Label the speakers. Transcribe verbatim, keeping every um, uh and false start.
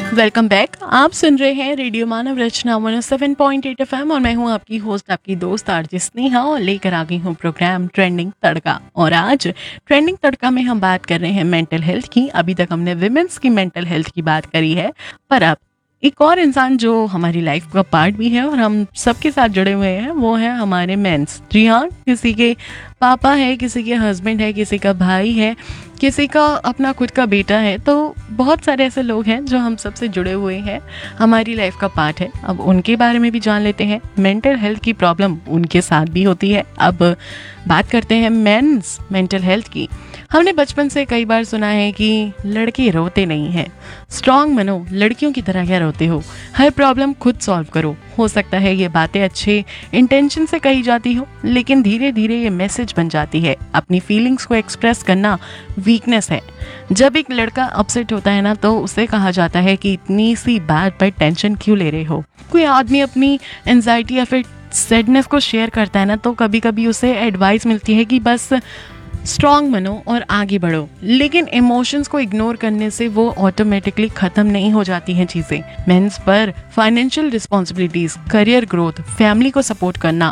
Speaker 1: Welcome back. आप सुन रहे हैं रेडियो मानव रचना one O seven point eight F M और मैं हूं आपकी होस्ट, आपकी दोस्त आरजे स्नेहा, और लेकर आ गई हूं प्रोग्राम ट्रेंडिंग तड़का। और आज ट्रेंडिंग तड़का में हम बात कर रहे हैं मेंटल हेल्थ की। अभी तक हमने विमेंस की मेंटल हेल्थ की बात करी है, पर अब एक और इंसान जो हमारी लाइफ का पार्ट भी है और हम सबके साथ जुड़े हुए हैं, वो है हमारे मेंस। जी हाँ, किसी के पापा है, किसी के हस्बैंड है, किसी का भाई है, किसी का अपना खुद का बेटा है। तो बहुत सारे ऐसे लोग हैं जो हम सबसे जुड़े हुए हैं, हमारी लाइफ का पार्ट है। अब उनके बारे में भी जान लेते हैं। मेंटल हेल्थ की प्रॉब्लम उनके साथ भी होती है। अब बात करते हैं मेंस मेंटल हेल्थ की। हमने बचपन से कई बार सुना है कि लड़के रोते नहीं हैं, स्ट्रांग बनो, लड़कियों की तरह क्या रोते हो, हर प्रॉब्लम खुद सॉल्व करो। हो सकता है ये बातें अच्छे इंटेंशन से कही जाती हो, लेकिन धीरे धीरे ये मैसेज बन जाती है अपनी फीलिंग्स को एक्सप्रेस करना वीकनेस है। जब एक लड़का अपसेट होता है ना, तो उसे कहा जाता है कि इतनी सी बात पर टेंशन क्यों ले रहे हो। कोई आदमी अपनी एंजाइटी या फिर सैडनेस को शेयर करता है ना, तो कभी कभी उसे एडवाइस मिलती है कि बस स्ट्रांग बनो और आगे बढ़ो। लेकिन इमोशंस को इग्नोर करने से वो ऑटोमेटिकली खत्म नहीं हो जाती हैं चीजें। मेंस पर financial responsibilities, career growth, family को सपोर्ट करना